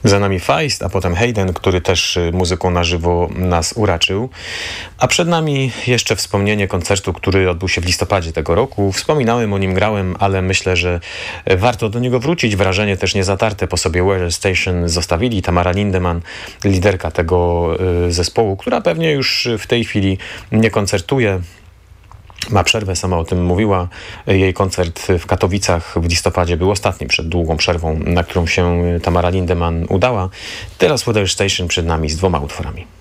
Za nami Feist, a potem Hayden, który też muzyką na żywo nas uraczył. A przed nami jeszcze wspomnienie koncertu, który odbył się w listopadzie tego roku. Wspominałem o nim, grałem, ale myślę, że warto do niego wrócić. Wrażenie też niezatarte po sobie Weather Station zostawili. Tamara Lindemann, liderka tego zespołu, która pewnie już w tej chwili nie koncertuje. Ma przerwę, sama o tym mówiła. Jej koncert w Katowicach w listopadzie był ostatni przed długą przerwą, na którą się Tamara Lindemann udała. Teraz Weather Station przed nami z 2 utworami.